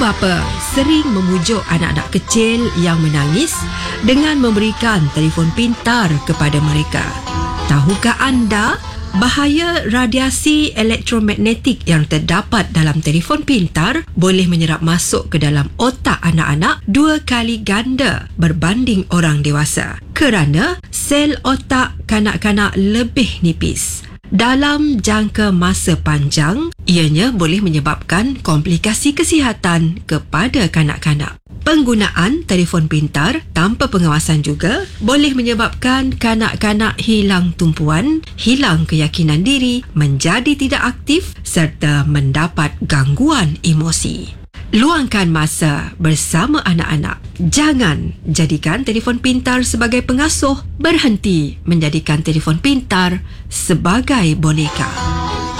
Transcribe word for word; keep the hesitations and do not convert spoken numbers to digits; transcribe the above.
bapa sering memujuk anak-anak kecil yang menangis dengan memberikan telefon pintar kepada mereka. Tahukah anda bahaya radiasi elektromagnetik yang terdapat dalam telefon pintar boleh menyerap masuk ke dalam otak anak-anak dua kali ganda berbanding orang dewasa kerana sel otak kanak-kanak lebih nipis. Dalam jangka masa panjang, ianya boleh menyebabkan komplikasi kesihatan kepada kanak-kanak. Penggunaan telefon pintar tanpa pengawasan juga boleh menyebabkan kanak-kanak hilang tumpuan, hilang keyakinan diri, menjadi tidak aktif serta mendapat gangguan emosi. Luangkan masa bersama anak-anak. Jangan jadikan telefon pintar sebagai pengasuh. Berhenti menjadikan telefon pintar sebagai boneka.